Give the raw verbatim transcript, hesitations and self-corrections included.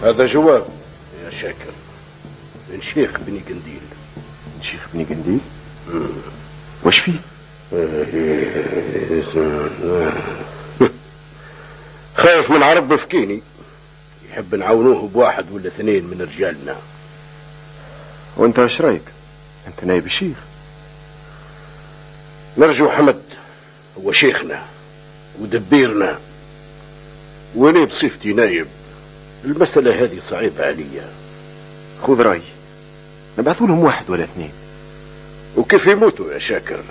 هذا جواب يا شاكر من شيخ بني قنديل. شيخ بني قنديل؟ وش فيه؟ خايف من عرب بفكيني، يحب نعاونوه بواحد ولا اثنين من رجالنا. وانت ايش رايك؟ انت نايب الشيخ. نرجو حمد هو شيخنا ودبيرنا، وانا بصفتي نايب المسألة هذه صعيبة عليا. خذ رأيي، نبعثوا لهم واحد ولا اثنين. وكيف يموتوا يا شاكر؟